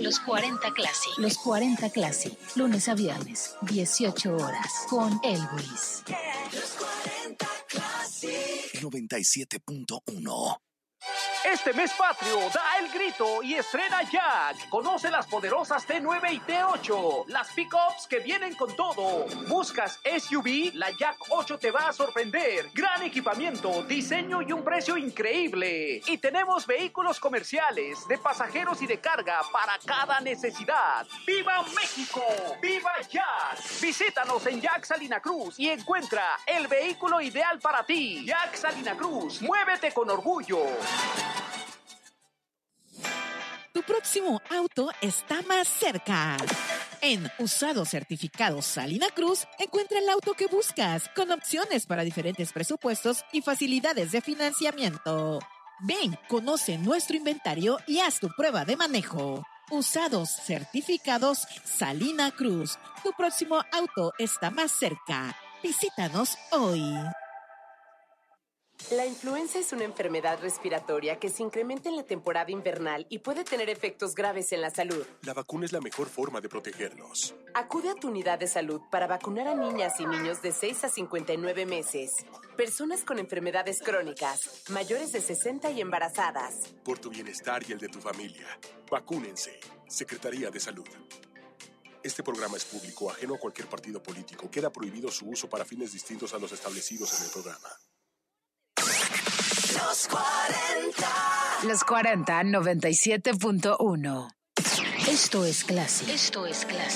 Los 40 Classic. Los 40 Classic. Lunes a viernes, 18 horas. Con Elvis. Los 40 Classic. 97.1. Este mes patrio, da el grito y estrena Jack. Conoce las poderosas T9 y T8, las pickups que vienen con todo. ¿Buscas SUV? La Jack 8 te va a sorprender. Gran equipamiento, diseño y un precio increíble. Y tenemos vehículos comerciales, de pasajeros y de carga para cada necesidad. ¡Viva México! ¡Viva Jack! Visítanos en Jack Salina Cruz y encuentra el vehículo ideal para ti. Jack Salina Cruz, muévete con orgullo. Tu próximo auto está más cerca. En Usados Certificados Salina Cruz, encuentra el auto que buscas, con opciones para diferentes presupuestos y facilidades de financiamiento. Ven, conoce nuestro inventario y haz tu prueba de manejo. Usados Certificados Salina Cruz. Tu próximo auto está más cerca. Visítanos hoy. La influenza es una enfermedad respiratoria que se incrementa en la temporada invernal y puede tener efectos graves en la salud. La vacuna es la mejor forma de protegernos. Acude a tu unidad de salud para vacunar a niñas y niños de 6 a 59 meses, personas con enfermedades crónicas, mayores de 60 y embarazadas. Por tu bienestar y el de tu familia, vacúnense. Secretaría de Salud. Este programa es público, ajeno a cualquier partido político. Queda prohibido su uso para fines distintos a los establecidos en el programa. Los 40. Los 40, 97.1. Esto es Classic. Esto es Classic.